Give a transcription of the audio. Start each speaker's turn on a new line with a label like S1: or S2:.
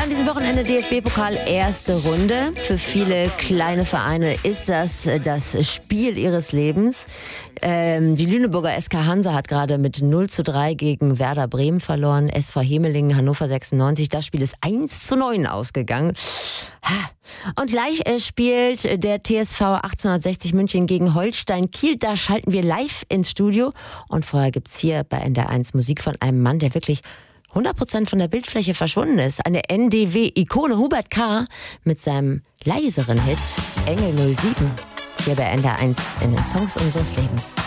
S1: an diesem Wochenende DFB-Pokal erste Runde. Für viele kleine Vereine ist das Spiel ihres Lebens. Die Lüneburger SK Hansa hat gerade mit 0:3 gegen Werder Bremen verloren. SV Hemelingen, Hannover 96, das Spiel ist 1:9 ausgegangen. Und gleich spielt der TSV 1860 München gegen Holstein Kiel. Da schalten wir live ins Studio. Und vorher gibt's hier bei NDR1 Musik von einem Mann, der wirklich 100% von der Bildfläche verschwunden ist. Eine NDW-Ikone, Hubert K. mit seinem leiseren Hit Engel 07. Hier bei NDR1 in den Songs unseres Lebens.